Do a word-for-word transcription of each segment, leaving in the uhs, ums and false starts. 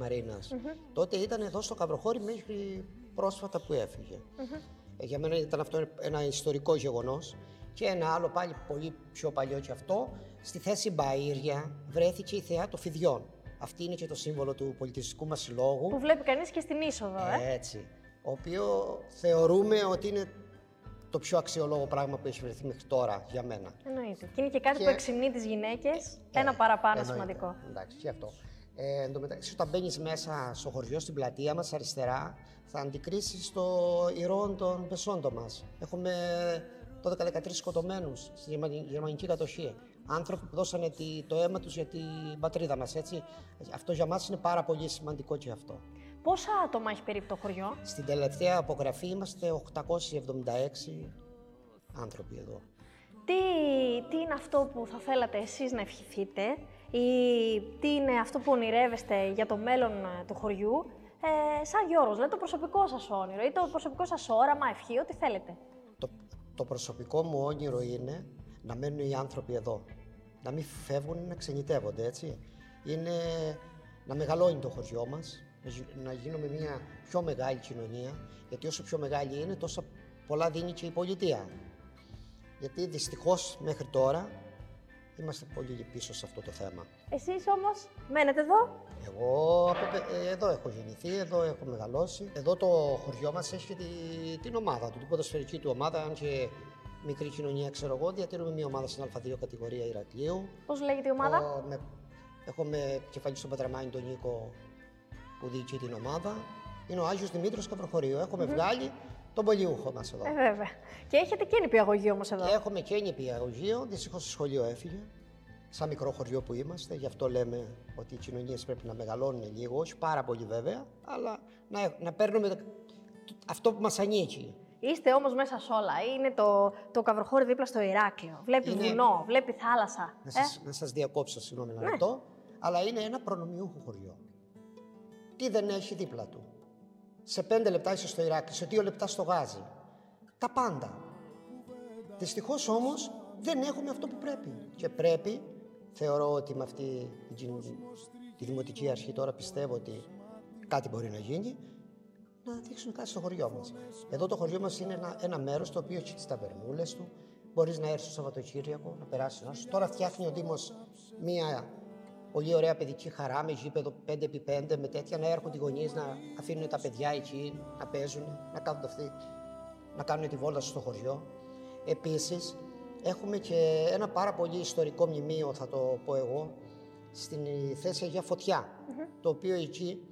Μαρίνας. Mm-hmm. Τότε ήταν εδώ στο Καβροχώρι μέχρι πρόσφατα που έφυγε. Mm-hmm. Ε, για μένα ήταν αυτό ένα ιστορικό γεγονός. Και ένα άλλο πάλι πολύ πιο παλιό και αυτό, στη θέση Μπαΐρια βρέθηκε η θεά των Φιδιών. Αυτή είναι και το σύμβολο του πολιτιστικού μας συλλόγου. Που βλέπει κανείς και στην είσοδο, ε. Έτσι. Ο οποίο θεωρούμε ότι είναι το πιο αξιολόγο πράγμα που έχει βρεθεί μέχρι τώρα για μένα. Εννοείται. Και είναι και κάτι και... που εξυμνεί τις γυναίκες, ε, ένα παραπάνω εννοείται. Σημαντικό. Εντάξει, και αυτό. Ε, εν τω μεταξύ, όταν μπαίνεις μέσα στο χωριό, στην πλατεία μας, αριστερά, θα αντικρίσεις το ηρώων των πεσόντων μας. Έχουμε δώδεκα δεκατρείς σκοτωμένους στη γερμανική κατοχή. Άνθρωποι που δώσανε το αίμα τους για την πατρίδα μας, έτσι. Αυτό για μας είναι πάρα πολύ σημαντικό και αυτό. Πόσα άτομα έχει περίπου το χωριό? Στην τελευταία απογραφή είμαστε οκτακόσιοι εβδομήντα έξι άνθρωποι εδώ. Τι, τι είναι αυτό που θα θέλατε εσείς να ευχηθείτε ή τι είναι αυτό που ονειρεύεστε για το μέλλον του χωριού, ε, σαν Γιώργος, δηλαδή το προσωπικό σας όνειρο ή το προσωπικό σας όραμα, ευχή, ό,τι θέλετε. Το, το προσωπικό μου όνειρο είναι να μένουν οι άνθρωποι εδώ. Να μην φεύγουν, να ξενιτεύονται, έτσι. Είναι να μεγαλώνει το χωριό μας, να γίνουμε μια πιο μεγάλη κοινωνία, γιατί όσο πιο μεγάλη είναι, τόσο πολλά δίνει και η πολιτεία. Γιατί δυστυχώς μέχρι τώρα είμαστε πολύ πίσω σε αυτό το θέμα. Εσείς όμως μένετε εδώ? Εγώ εδώ έχω γεννηθεί, εδώ έχω μεγαλώσει. Εδώ το χωριό μας έχει τη, την ομάδα του, την ποδοσφαιρική του ομάδα, αν και μικρή κοινωνία, ξέρω εγώ. Διατηρούμε μια ομάδα στην Α δύο κατηγορία Ηρακλείου. Πώς λέγεται η ομάδα? Ο, με, έχω με επικεφαλή στον Πατραμάνη τον Νίκο που διοικεί την ομάδα. Είναι ο Άγιος Δημήτριος Καβροχωρίου. Έχουμε mm-hmm. βγάλει τον πολιούχο μας εδώ. Ε, βέβαια. Και έχετε και νηπιαγωγείο όμως εδώ. Και έχουμε και νηπιαγωγείο. Δυστυχώς το σχολείο έφυγε. Σαν μικρό χωριό που είμαστε, γι' αυτό λέμε ότι οι κοινωνίες πρέπει να μεγαλώνουν λίγο, όχι πάρα πολύ βέβαια, αλλά να, να παίρνουμε αυτό που μας ανήκει. Είστε όμως μέσα σε όλα. Είναι το, το Καβροχώρι δίπλα στο Ηράκλειο. Βλέπει είναι... βουνό, βλέπει θάλασσα. Να σας, ε? να σας διακόψω, συγγνώμη ένα λεπτό, ναι. Αλλά είναι ένα προνομιούχο χωριό. Τι δεν έχει δίπλα του? Σε πέντε λεπτά είσαι στο Ηράκλειο, σε δύο λεπτά στο Γάζι. Τα πάντα. Δυστυχώς όμως δεν έχουμε αυτό που πρέπει. Και πρέπει, θεωρώ ότι με αυτή τη δημοτική αρχή τώρα πιστεύω ότι κάτι μπορεί να γίνει, να δείξουν κάτι στο χωριό μας. Εδώ το χωριό μας είναι ένα, ένα μέρος το οποίο έχει τις ταβερνούλες του. Μπορείς να έρθεις στο Σαββατοκύριακο, να περάσεις να σου. Τώρα φτιάχνει ο Δήμος μία πολύ ωραία παιδική χαρά με γήπεδο πέντε επί πέντε, με τέτοια, να έρχονται οι γονείς να αφήνουν τα παιδιά εκεί, να παίζουν, να κάνουν αυτοί, να κάνουν τη βόλτα στο χωριό. Επίσης, έχουμε και ένα πάρα πολύ ιστορικό μνημείο, θα το πω εγώ, στην θέση Αγία Φωτιά, mm-hmm. το οποίο εκεί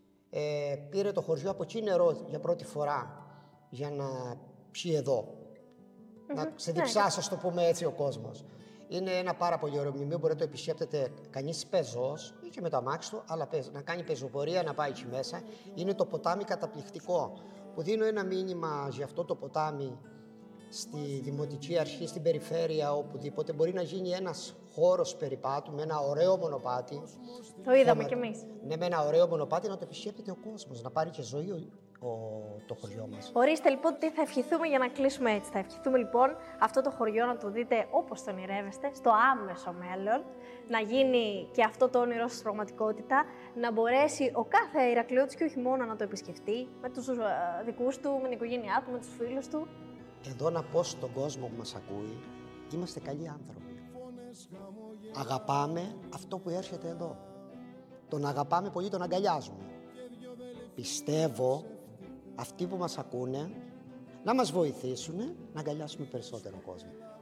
ε, πήρε το χωριό από εκεί νερό για πρώτη φορά για να πιει εδώ. Mm-hmm. Να ξεδιψάσει, yeah. το πούμε έτσι, ο κόσμος. Είναι ένα πάρα πολύ ωραίο μνημείο, μπορεί να το επισκέπτεται κανείς πεζός ή και με το αμάξι του, αλλά να κάνει πεζοπορία, να πάει εκεί μέσα. Είναι το ποτάμι καταπληκτικό, που δίνω ένα μήνυμα για αυτό το ποτάμι στη Δημοτική Αρχή, στην περιφέρεια, οπουδήποτε. Μπορεί να γίνει ένας χώρος περιπάτου με ένα ωραίο μονοπάτι. Το είδαμε κι εμείς. Ναι, με ένα ωραίο μονοπάτι να το επισκέπτεται ο κόσμος, να πάρει και ζωή ο, ο, το χωριό μας. Ορίστε λοιπόν τι θα ευχηθούμε για να κλείσουμε έτσι. Θα ευχηθούμε λοιπόν αυτό το χωριό να το δείτε όπως το ονειρεύεστε, στο άμεσο μέλλον, να γίνει και αυτό το όνειρο σας πραγματικότητα, να μπορέσει ο κάθε Ηρακλειώτης και όχι μόνο να το επισκεφτεί με τους uh, δικούς του, με την οικογένειά του, με τους φίλους του. Εδώ να πω στον κόσμο που μας ακούει, είμαστε καλοί άνθρωποι. Αγαπάμε αυτό που έρχεται εδώ. Τον αγαπάμε πολύ, τον αγκαλιάζουμε. Πιστεύω αυτοί που μας ακούνε να μας βοηθήσουν να αγκαλιάσουμε περισσότερο κόσμο.